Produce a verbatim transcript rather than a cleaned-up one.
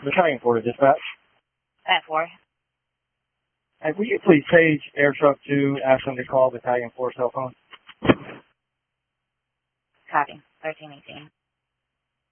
Battalion four to dispatch. At four. And will you please page Air Truck two, ask them to call Battalion four cell phone? Copy. thirteen eighteen.